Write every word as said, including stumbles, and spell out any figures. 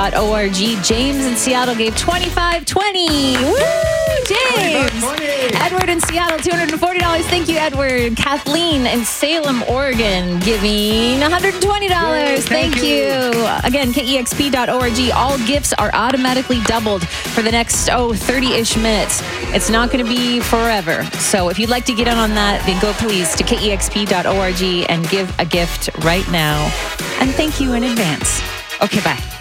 org. James in Seattle gave twenty-five twenty. Woo, James. Edward in Seattle, two hundred forty dollars. Thank you, Edward. Kathleen in Salem, Oregon, giving one hundred twenty dollars. Yay, thank thank you. you. Again, K E X P dot org. All gifts are automatically doubled for the next, oh, thirty-ish minutes. It's not going to be forever. So if you'd like to get in on that, then go please to K E X P dot org and give a gift right now. And thank you in advance. Okay, bye.